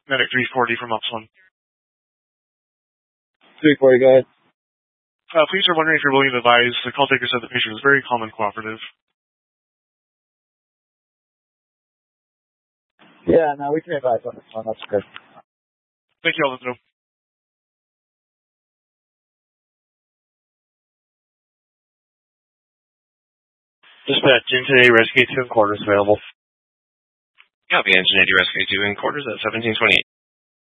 Medic 340 from Ops 1. 340, go ahead. Police are wondering if you're willing to advise. The call taker said the patient is very calm and cooperative. Yeah, no, we can advise on this one. That's good. Thank you, I'll let them know. Dispatch, Engine 80 Rescue 2 in quarters available. Copy, Engine 80 Rescue 2 in quarters at 1728.